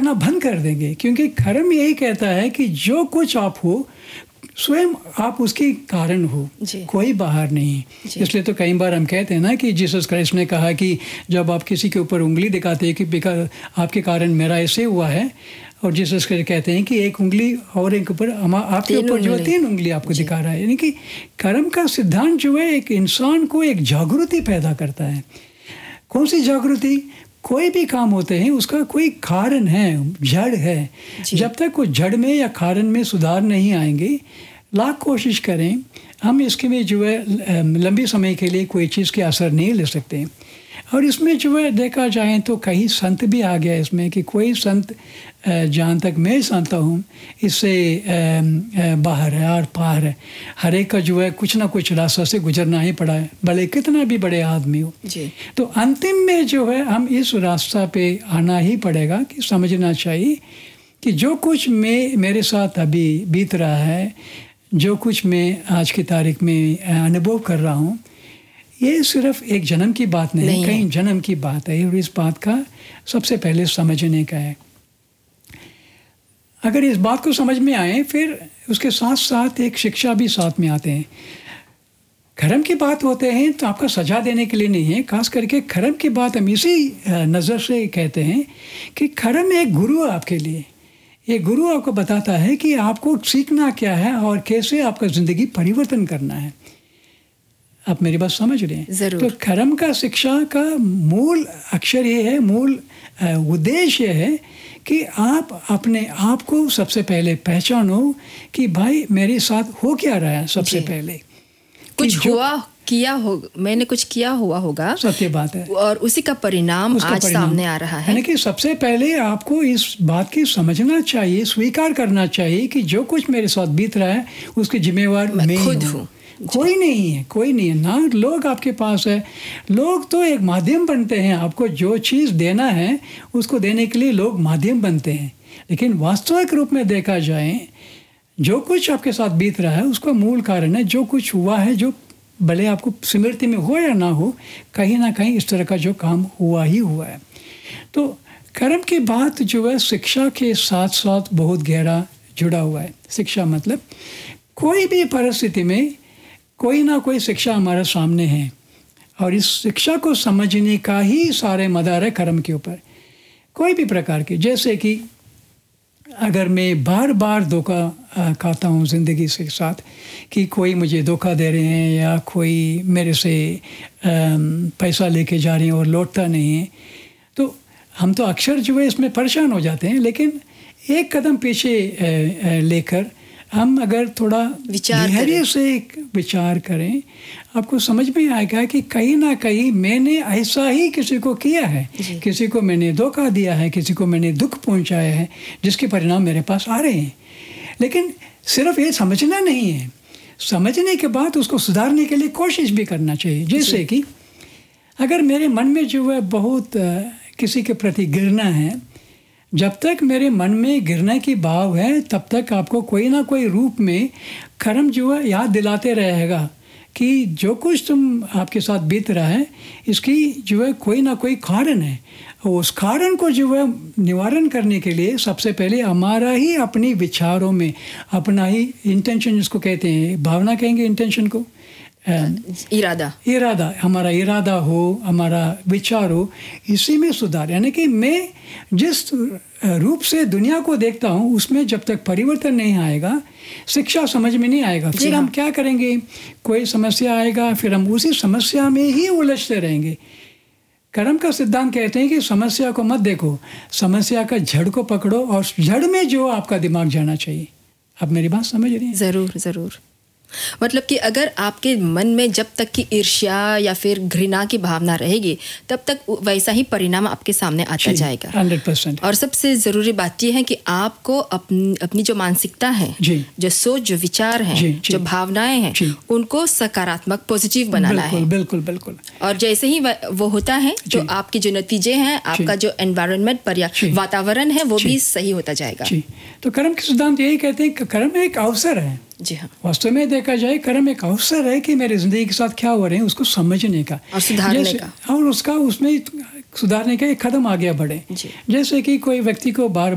करना बंद कर देंगे, क्योंकि कर्म यही कहता है कि जो कुछ आप हो स्वयं आप उसके कारण हो, कोई बाहर नहीं। इसलिए तो कई बार हम कहते हैं ना कि जीसस क्राइस्ट ने कहा कि जब आप किसी के ऊपर उंगली दिखाते हैं कि आपके कारण मेरा ऐसे हुआ है, और जीसस क्राइस्ट कहते हैं कि एक उंगली और एक ऊपर आपके ऊपर जो है 3 उंगली आपको दिखा रहा है। यानी कि कर्म का सिद्धांत जो है एक इंसान को एक जागृति पैदा करता है। कौन सी जागृति? कोई भी काम होते हैं उसका कोई कारण है, जड़ है। जब तक वो जड़ में या कारण में सुधार नहीं आएंगे, लाख कोशिश करें हम इसके में जो है लंबी समय के लिए कोई चीज़ के असर नहीं ले सकते। और इसमें जो है देखा जाए तो कई संत भी आ गया इसमें कि कोई संत जहाँ तक मैं जानता हूँ इससे बाहर है और पार है। हर एक का जो है कुछ ना कुछ रास्ता से गुजरना ही पड़ा है, भले कितना भी बड़े आदमी हो। तो अंतिम में जो है हम इस रास्ता पे आना ही पड़ेगा कि समझना चाहिए कि जो कुछ मेरे साथ अभी बीत रहा है, जो कुछ मैं आज की तारीख में अनुभव कर रहा हूँ, ये सिर्फ एक जन्म की बात नहीं, कई जन्म की बात है। और इस बात का सबसे पहले समझने का है। अगर इस बात को समझ में आए, फिर उसके साथ साथ एक शिक्षा भी साथ में आते हैं। कर्म की बात होते हैं तो आपका सजा देने के लिए नहीं है। खास करके कर्म की बात हम इसी नज़र से कहते हैं कि कर्म एक गुरु है आपके लिए। ये गुरु आपको बताता है कि आपको सीखना क्या है और कैसे आपका ज़िंदगी परिवर्तन करना है। आप मेरी बात समझ रहे हैं? तो कर्म का शिक्षा का मूल अक्षर ये है, मूल उद्देश्य है कि आप अपने आप को सबसे पहले पहचानो कि भाई मेरे साथ हो क्या रहा है। सबसे पहले कुछ मैंने कुछ किया हुआ होगा, सत्य बात है, और उसी का परिणाम आज सामने आ रहा है। यानी कि सबसे पहले आपको इस बात की समझना चाहिए, स्वीकार करना चाहिए कि जो कुछ मेरे साथ बीत रहा है उसके जिम्मेवार मैं खुद हूँ। कोई नहीं है ना। लोग आपके पास है, लोग तो एक माध्यम बनते हैं। आपको जो चीज़ देना है उसको देने के लिए लोग माध्यम बनते हैं, लेकिन वास्तविक रूप में देखा जाए जो कुछ आपके साथ बीत रहा है उसका मूल कारण है जो कुछ हुआ है, जो भले आपको स्मृति में हो या ना हो, कहीं ना कहीं इस तरह का जो काम हुआ ही हुआ है। तो कर्म की बात जो है शिक्षा के साथ साथ बहुत गहरा जुड़ा हुआ है। शिक्षा मतलब कोई भी परिस्थिति में कोई ना कोई शिक्षा हमारे सामने है, और इस शिक्षा को समझने का ही सारे मदार है कर्म के ऊपर। कोई भी प्रकार के, जैसे कि अगर मैं बार बार धोखा खाता हूँ ज़िंदगी के साथ कि कोई मुझे धोखा दे रहे हैं या कोई मेरे से पैसा लेके जा रहे हैं और लौटता नहीं है, तो हम तो अक्सर जो है इसमें परेशान हो जाते हैं। लेकिन एक कदम पीछे लेकर हम अगर थोड़ा धैर्य से विचार करें, आपको समझ में आएगा कि कहीं ना कहीं मैंने ऐसा ही किसी को किया है, किसी को मैंने धोखा दिया है, किसी को मैंने दुख पहुंचाया है, जिसके परिणाम मेरे पास आ रहे हैं। लेकिन सिर्फ ये समझना नहीं है, समझने के बाद उसको सुधारने के लिए कोशिश भी करना चाहिए। जैसे कि अगर मेरे मन में जो है बहुत किसी के प्रति गिरना है, जब तक मेरे मन में गिरने की भाव है तब तक आपको कोई ना कोई रूप में कर्म जो है याद दिलाते रहेगा कि जो कुछ तुम आपके साथ बीत रहा है इसकी जो है कोई ना कोई कारण है। उस कारण को जो है निवारण करने के लिए सबसे पहले हमारा ही अपनी विचारों में अपना ही इंटेंशन, जिसको कहते हैं भावना, कहेंगे इंटेंशन को, इरादा, हमारा इरादा हो, हमारा विचार हो, इसी में सुधार। यानी कि मैं जिस रूप से दुनिया को देखता हूँ उसमें जब तक परिवर्तन नहीं आएगा, शिक्षा समझ में नहीं आएगा, फिर हम क्या करेंगे, कोई समस्या आएगा फिर हम उसी समस्या में ही उलझते रहेंगे। कर्म का सिद्धांत कहते हैं कि समस्या को मत देखो, समस्या का जड़ को पकड़ो और जड़ में जो आपका दिमाग जाना चाहिए। आप मेरी बात समझ रही हैं? ज़रूर। मतलब कि अगर आपके मन में जब तक कि ईर्ष्या या फिर घृणा की भावना रहेगी तब तक वैसा ही परिणाम आपके सामने आता जाएगा। 100%। और सबसे ज़रूरी बात यह है कि आपको अपनी जो मानसिकता है, जो सोच, जो विचार हैं, जो भावनाएं हैं, उनको सकारात्मक, पॉजिटिव बनाना है। बिल्कुल। और जैसे ही वो होता है तो आपके जो नतीजे हैं, आपका जो एनवायरनमेंट, वातावरण है, वो भी सही होता जाएगा। तो कर्म के सिद्धांत यही कहते हैं कि कर्म एक अवसर है। जी हाँ, वास्तव में देखा जाए कर्म एक अवसर है कि मेरी ज़िंदगी के साथ क्या हो रहे हैं उसको समझने का और सुधारने का, और उसमें सुधारने का एक कदम आगे बढ़े। जैसे कि कोई व्यक्ति को बार